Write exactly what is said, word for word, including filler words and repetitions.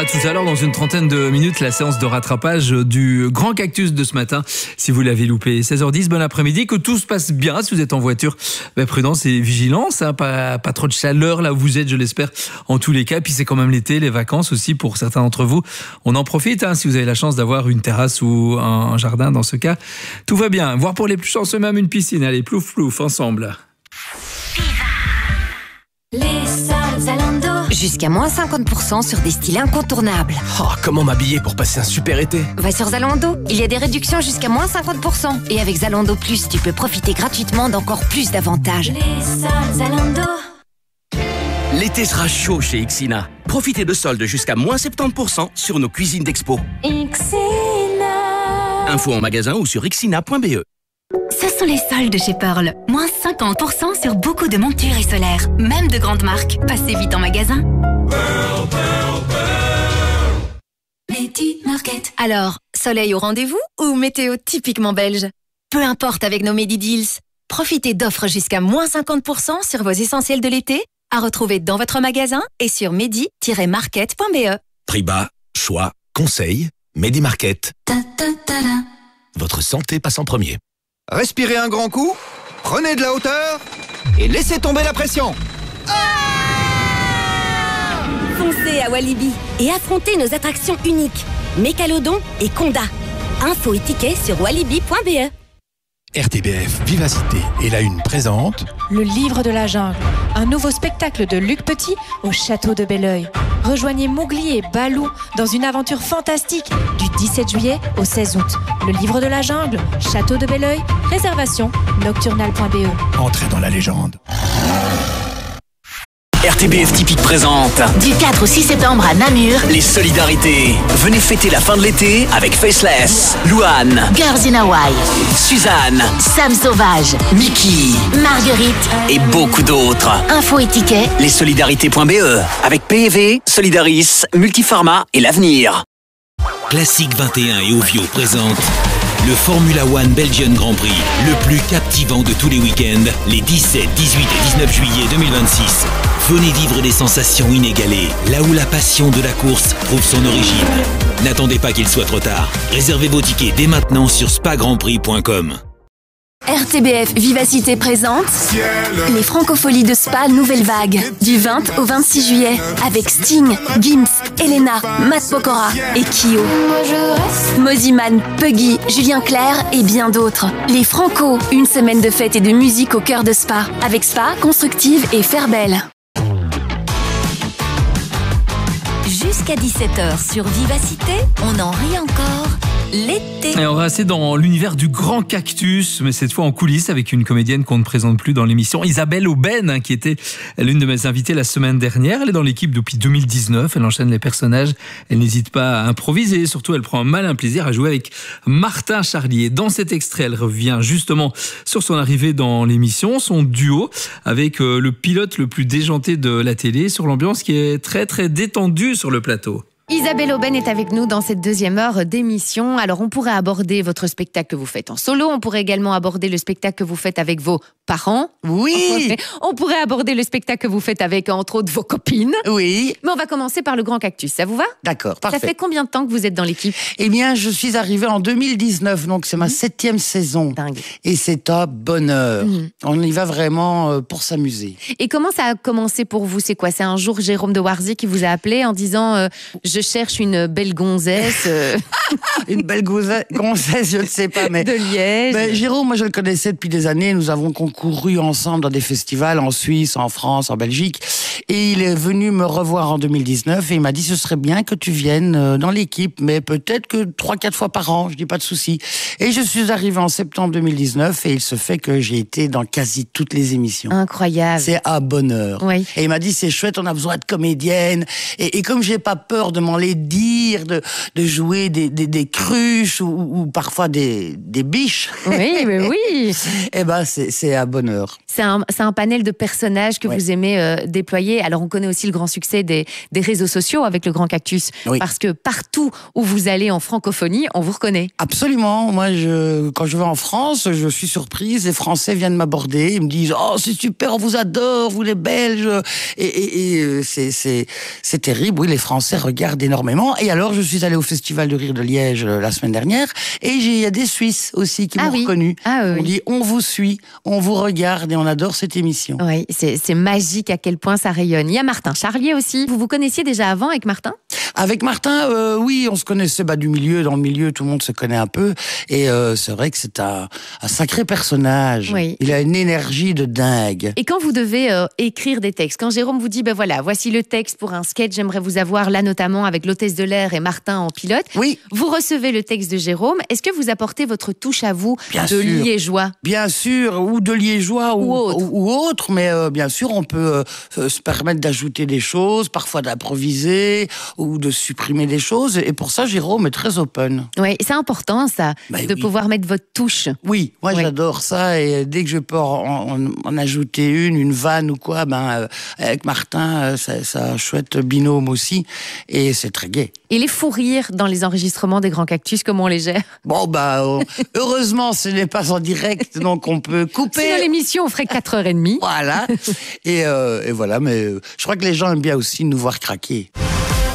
aura tout à l'heure dans une trentaine de minutes la séance de rattrapage du Grand Cactus de ce matin. Si vous l'avez loupé, seize heures dix, bon après-midi, que tout se passe bien. Si vous êtes en voiture, ben prudence et vigilance, hein, pas, pas trop de chaleur là où vous êtes, je l'espère, en tous les cas. Puis c'est quand même l'été, les vacances aussi pour certains d'entre vous. On en profite, hein, si vous avez la chance d'avoir une terrasse ou un jardin dans ce cas. Tout va bien. Voire pour les plus chanceux, même une piscine. Allez, plouf plouf, ensemble. Les soldes Zalando. Jusqu'à moins cinquante pour cent sur des styles incontournables. Oh, comment m'habiller pour passer un super été? Va sur Zalando, il y a des réductions jusqu'à moins cinquante pour cent. Et avec Zalando Plus, tu peux profiter gratuitement d'encore plus d'avantages. Les soldes Zalando. L'été sera chaud chez Ixina. Profitez de soldes jusqu'à moins soixante-dix pour cent sur nos cuisines d'expo. Ixina. Info en magasin ou sur ixina point b e. Ce sont les soldes chez Pearl. Moins cinquante pour cent sur beaucoup de montures et solaires. Même de grandes marques. Passez vite en magasin. Pearl, Pearl, Pearl. Medi Market. Alors, soleil au rendez-vous ou météo typiquement belge? Peu importe avec nos Medi Deals. Profitez d'offres jusqu'à moins cinquante pour cent sur vos essentiels de l'été. À retrouver dans votre magasin et sur medi tiret market point b e. Prix bas, choix, conseil, Medi Market. Ta, ta, ta, ta. Votre santé passe en premier. Respirez un grand coup, prenez de la hauteur et laissez tomber la pression. Foncez à Walibi et affrontez nos attractions uniques, Mécalodon et Conda. Infos et tickets sur walibi point b e. R T B F Vivacité et la Une présente Le Livre de la Jungle, un nouveau spectacle de Luc Petit au château de Belleuil. Rejoignez Mowgli et Balou dans une aventure fantastique du dix-sept juillet au seize août. Le Livre de la Jungle, château de Belleuil, réservation nocturnal point b e. Entrez dans la légende. R T B F Typique présente Du quatre au six septembre à Namur, les solidarités. Venez fêter la fin de l'été avec Faceless, Louane, Girls in Hawaii, Suzanne, Sam Sauvage, Mickey Marguerite et beaucoup d'autres. Infos et tickets, Lessolidarités point b e avec P E V, Solidaris, Multiformat et l'Avenir. Classique vingt et un et Ovio présente le Formula One Belgian Grand Prix, le plus captivant de tous les week-ends, les dix-sept, dix-huit et dix-neuf juillet deux mille vingt-six. Venez vivre des sensations inégalées, là où la passion de la course trouve son origine. N'attendez pas qu'il soit trop tard. Réservez vos tickets dès maintenant sur spa grand prix point com. R T B F Vivacité présente les Francopholies de Spa Nouvelle Vague du vingt au vingt-six juillet avec Sting, Gims, Elena, Matt Pokora et Kyo. Moziman, Puggy, Julien Clerc et bien d'autres. Les Franco, une semaine de fête et de musique au cœur de Spa avec Spa, Constructive et Fairbelle. Jusqu'à dix-sept heures sur Vivacité, on en rit encore. L'été. Et on va rester dans l'univers du Grand Cactus, mais cette fois en coulisses avec une comédienne qu'on ne présente plus dans l'émission, Isabelle Aubène, hein, qui était l'une de mes invitées la semaine dernière. Elle est dans l'équipe depuis deux mille dix-neuf, elle enchaîne les personnages, elle n'hésite pas à improviser, surtout elle prend un malin plaisir à jouer avec Martin Charlier. Dans cet extrait, elle revient justement sur son arrivée dans l'émission, son duo avec euh, le pilote le plus déjanté de la télé, sur l'ambiance qui est très très détendue sur le plateau. Isabelle Aubène est avec nous dans cette deuxième heure d'émission. Alors, on pourrait aborder votre spectacle que vous faites en solo. On pourrait également aborder le spectacle que vous faites avec vos parents. Oui. On pourrait aborder le spectacle que vous faites avec, entre autres, vos copines. Oui. Mais on va commencer par le Grand Cactus. Ça vous va? D'accord, parfait. Ça fait combien de temps que vous êtes dans l'équipe? Eh bien, je suis arrivée en deux mille dix-neuf, donc c'est ma mmh. septième saison. Dingue. Et c'est un bonheur. Mmh. On y va vraiment pour s'amuser. Et comment ça a commencé pour vous? C'est quoi? C'est un jour Jérôme de Warzy qui vous a appelé en disant euh, « Je cherche une belle gonzesse. Euh... » Une belle gonzesse, je ne sais pas, mais... De Liège. Ben, Jérôme, moi je le connaissais depuis des années. Nous avons concouru ensemble dans des festivals en Suisse, en France, en Belgique. Et il est venu me revoir en deux mille dix-neuf et il m'a dit ce serait bien que tu viennes dans l'équipe, mais peut-être que trois, quatre fois par an, je dis pas de souci. Et je suis arrivée en septembre deux mille dix-neuf et il se fait que j'ai été dans quasi toutes les émissions. Incroyable. C'est un bonheur. Oui. Et il m'a dit c'est chouette, on a besoin de comédiennes. Et, et comme j'ai pas peur de m'en les dire, de, de jouer des, des, des cruches ou, ou parfois des, des biches. Oui, mais oui. Eh ben c'est, c'est un bonheur. C'est un, c'est un panel de personnages que ouais. vous aimez euh, déployer. travaillez. Alors, on connaît aussi le grand succès des, des réseaux sociaux avec le Grand Cactus. Oui. Parce que partout où vous allez en francophonie, on vous reconnaît. Absolument. Moi, je, quand je vais en France, je suis surprise. Les Français viennent m'aborder. Ils me disent « Oh, c'est super, on vous adore, vous les Belges !» Et, et, et c'est, c'est, c'est terrible. Oui, les Français regardent énormément. Et alors, je suis allée au Festival de Rire de Liège la semaine dernière. Et il y a des Suisses aussi qui ah m'ont oui. reconnu. Ah oui. On dit « On vous suit, on vous regarde et on adore cette émission. » Oui, c'est, c'est magique à quel point ça rayonne. Il y a Martin Charlier aussi. Vous vous connaissiez déjà avant avec Martin ? Avec Martin, euh, oui, on se connaissait bah, du milieu. Dans le milieu, tout le monde se connaît un peu. Et euh, c'est vrai que c'est un, un sacré personnage. Oui. Il a une énergie de dingue. Et quand vous devez euh, écrire des textes, quand Jérôme vous dit, ben voilà, voici le texte pour un sketch, j'aimerais vous avoir là notamment avec l'hôtesse de l'air et Martin en pilote. Oui. Vous recevez le texte de Jérôme. Est-ce que vous apportez votre touche à vous bien de sûr. Liégeois ? Bien sûr, ou de Liégeois ou, ou autre. Ou, ou autre, mais euh, bien sûr, on peut euh, se permettre d'ajouter des choses, parfois d'improviser ou de supprimer des choses. Et pour ça, Jérôme est très open. Oui, c'est important ça, bah, de oui. pouvoir mettre votre touche. Oui, moi oui. j'adore ça. Et dès que je peux en, en, en ajouter une, une vanne ou quoi, ben euh, avec Martin, ça, ça un chouette binôme aussi. Et c'est très gai. Et les fous rires dans les enregistrements des Grands Cactus, comment on les gère ? Bon, bah, euh, heureusement, ce n'est pas en direct, donc on peut couper. Sinon, l'émission, on ferait quatre heures trente. Voilà. Et, euh, et voilà, mais euh, je crois que les gens aiment bien aussi nous voir craquer.